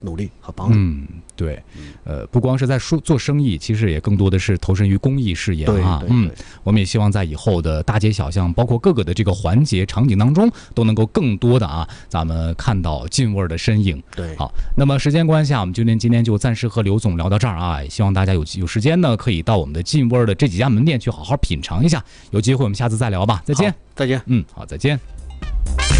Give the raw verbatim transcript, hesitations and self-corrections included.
努力和帮助。 嗯，对，呃，不光是在说做生意，其实也更多的是投身于公益事业啊。 对对对嗯，我们也希望在以后的大街小巷，包括各个的这个环节场景当中，都能够更多的啊，咱们看到劲味儿的身影。 对， 好，那么时间关系啊，我们今天今天就暂时和刘总聊到这儿啊，也希望大家有有时间呢，可以到我们的劲味儿的这几家门店去好好品尝一下。有机会我们下次再聊吧，再见。 再见。 嗯，好，再见。